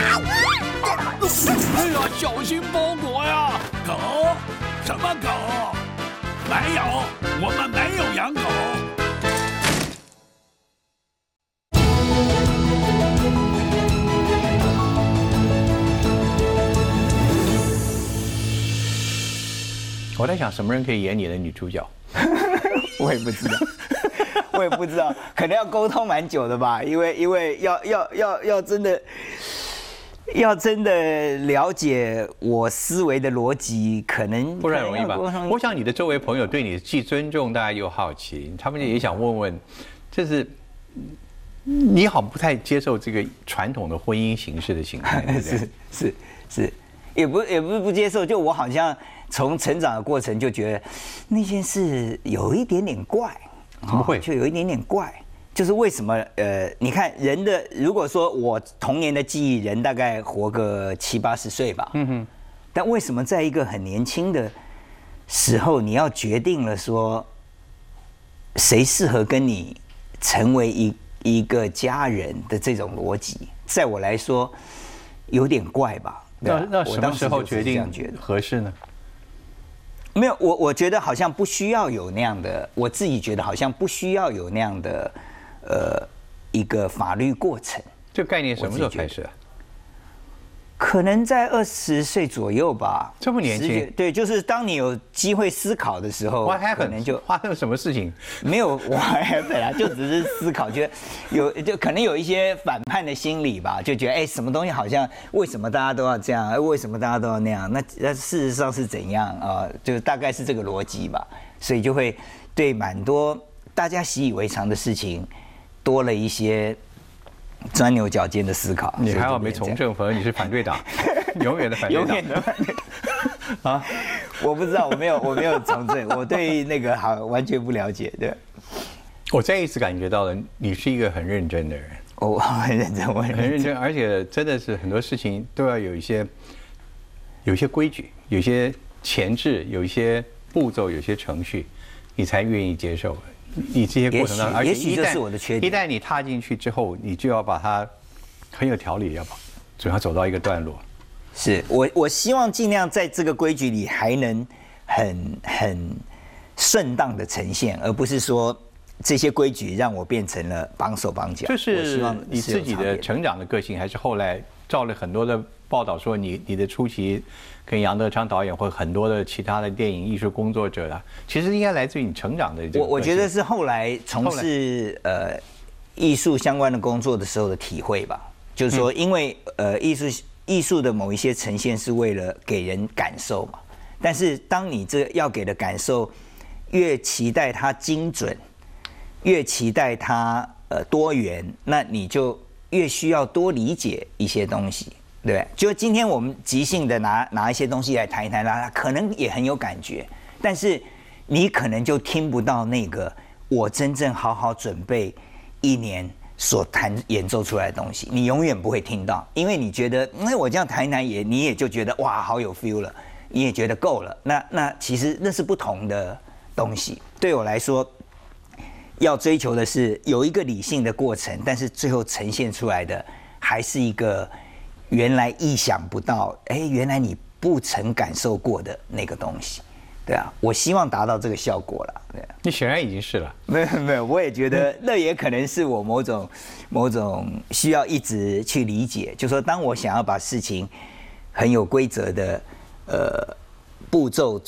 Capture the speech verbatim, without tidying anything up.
哎呀，小心包裹呀！狗？什么狗？没有，我们没有养狗。 我在想，什么人可以演你的女主角？ 我也不知道，我也不知道，可能要沟通蛮久的吧，因为因为要要要要真的。要真的了解我思维的逻辑，可能不然容易吧？我想你的周围朋友对你既尊重，大家又好奇，他们也想问问，就是你好不太接受这个传统的婚姻形式的形态，对不对？ 是是是，也不也不是不接受，就我好像从成长的过程就觉得那件事有一点点怪， 怎么会？ 就有一点点怪。就是为什么？呃，你看人的，如果说我童年的记忆，人大概活个七八十岁吧。嗯哼。但为什么在一个很年轻的时候，你要决定了说，谁适合跟你成为一一个家人的这种逻辑，在我来说有点怪吧？ 那那什么时候决定合适呢？ 没有，我我觉得好像不需要有那样的，我自己觉得好像不需要有那样的。呃，一个法律过程， 这概念什么时候开始啊？ 可能在二十岁左右吧。 这么年轻？ 对，就是当你有机会思考的时候，可能就发生了什么事情？ 没有，what happened 啊，就只是思考，觉得有就可能有一些反叛的心理吧，就觉得哎，什么东西好像为什么大家都要这样？为什么大家都要那样？那那事实上是怎样啊？就大概是这个逻辑吧，所以就会对蛮多大家习以为常的事情。多了一些钻牛角尖的思考。 你还好没从政，否则你是反对党，永远的反对党。 永远的反对党啊！我不知道，我没有，我没有从政，我对那个好完全不了解。对， 我再一次感觉到了，你是一个很认真的人。 我很认真，我很认真，而且真的是很多事情都要有一些有一些规矩，有一些前置，有一些步骤，有一些程序，你才愿意接受。你这些过程当中，而且一旦一旦你踏进去之后，你就要把它很有条理，要把总要走到一个段落。 是我我希望尽量在这个规矩里还能很很顺当的呈现，而不是说这些规矩让我变成了绑手绑脚。 就是你自己的成长的个性，还是后来照了很多的报道说你你的初期跟杨德昌导演或很多的其他的电影艺术工作者啊，其实应该来自于你成长的这个。 我我觉得是后来从事呃艺术相关的工作的时候的体会吧，就是说，因为呃艺术艺术的某一些呈现是为了给人感受嘛，但是当你这要给的感受越期待它精准，越期待它呃多元，那你就越需要多理解一些东西。对，就今天我们即兴的拿拿一些东西来谈一谈，那可能也很有感觉，但是你可能就听不到那个我真正好好准备一年所弹演奏出来的东西，你永远不会听到，因为你觉得，那我这样弹一弹也，你也就觉得哇，好有 feel 了，你也觉得够了。那那其实那是不同的东西。对我来说，要追求的是有一个理性的过程，但是最后呈现出来的还是一个。原来意想不到，哎，原来你不曾感受过的那个东西，对啊，我希望达到这个效果了。对啊， 你显然已经是了。 没有没有，我也觉得那也可能是我某种某种需要一直去理解，就说当我想要把事情很有规则的呃步骤